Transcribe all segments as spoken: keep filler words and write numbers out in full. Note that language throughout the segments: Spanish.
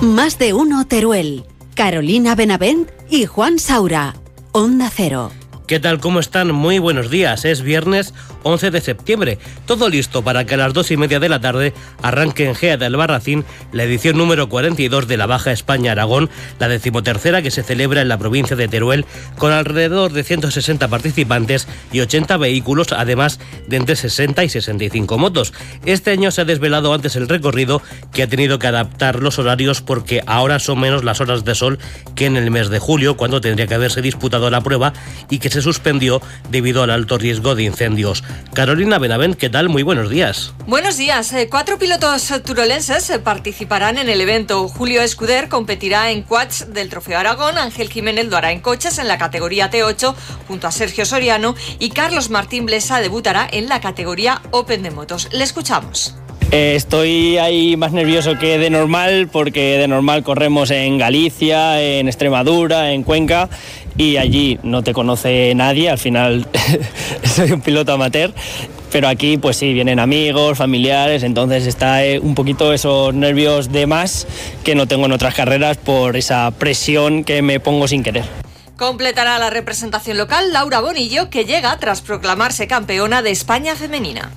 Más de uno Teruel. Carolina Benavent y Juan Saura. Onda Cero. ¿Qué tal? ¿Cómo están? Muy buenos días. Es viernes once de septiembre. Todo listo para que a las dos y media de la tarde arranque en Gea de Albarracín la edición número cuarenta y dos de la Baja España-Aragón, la decimotercera que se celebra en la provincia de Teruel, con alrededor de ciento sesenta participantes y ochenta vehículos, además de entre sesenta y sesenta y cinco motos. Este año se ha desvelado antes el recorrido, que ha tenido que adaptar los horarios porque ahora son menos las horas de sol que en el mes de julio, cuando tendría que haberse disputado la prueba y que se suspendió debido al alto riesgo de incendios. Carolina Benavent, ¿qué tal? Muy buenos días. Buenos días. Cuatro pilotos turolenses participarán en el evento. Julio Escuder competirá en quads del Trofeo Aragón, Ángel Jiménez lo hará en coches en la categoría T ocho junto a Sergio Soriano y Carlos Martín Blesa debutará en la categoría Open de motos. Le escuchamos. Eh, estoy ahí más nervioso que de normal porque de normal corremos en Galicia, en Extremadura, en Cuenca y allí no te conoce nadie, al final soy un piloto amateur, pero aquí pues sí, vienen amigos, familiares, entonces está eh, un poquito esos nervios de más que no tengo en otras carreras por esa presión que me pongo sin querer. Completará la representación local Laura Bonillo, que llega tras proclamarse campeona de España femenina.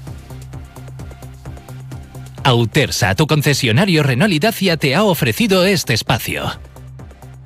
Autersa, tu concesionario Renault y Dacia, te ha ofrecido este espacio.